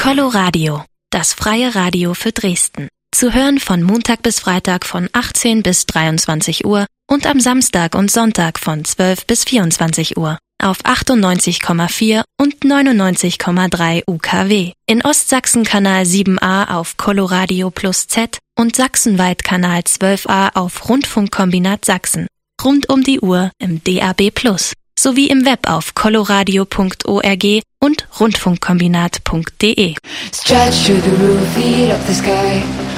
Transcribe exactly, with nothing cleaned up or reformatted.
Coloradio, das freie Radio für Dresden. Zu hören von Montag bis Freitag von achtzehn bis dreiundzwanzig Uhr und am Samstag und Sonntag von zwölf bis vierundzwanzig Uhr auf achtundneunzig Komma vier und neunundneunzig Komma drei U K W. In Ostsachsen Kanal sieben a auf Coloradio Plus Z und sachsenweit Kanal zwölf a auf Rundfunkkombinat Sachsen. Rund um die Uhr im D A B Plus. Sowie im Web auf coloradio punkt org und rundfunkkombinat punkt de. Stretch to the roof, feet up the sky.